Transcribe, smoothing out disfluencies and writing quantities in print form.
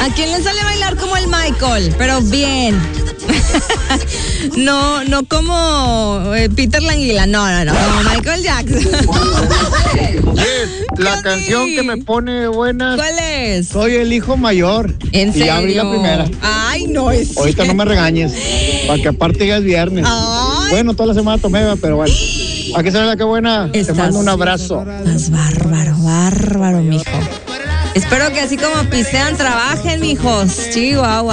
¿A quién le sale bailar como el Michael? Pero bien. No como Peter Languila, no, como Michael Jackson. La canción que me pone buena. ¿Cuál es? Soy el hijo mayor. ¿En serio? Y ya abrí la primera. Ay, no es. Ahorita no me regañes, para que aparte ya es viernes. Ay. Bueno, toda la semana tomé, pero bueno. Aquí se ve la que buena. Te mando un abrazo. Estás bárbaro, mijo. Espero que así como pistean, trabajen, mijos. Chihuahua.